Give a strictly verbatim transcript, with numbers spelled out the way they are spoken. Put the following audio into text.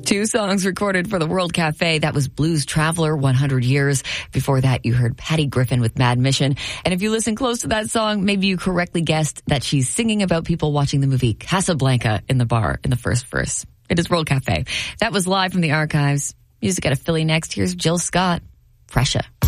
Two songs recorded for the World Cafe. That was Blues Traveler, one hundred years. Before that, you heard Patty Griffin with Mad Mission. And if you listen close to that song, maybe you correctly guessed that she's singing about people watching the movie Casablanca in the bar in the first verse. It is World Cafe. That was live from the archives. Music out of Philly next. Here's Jill Scott, Pressure.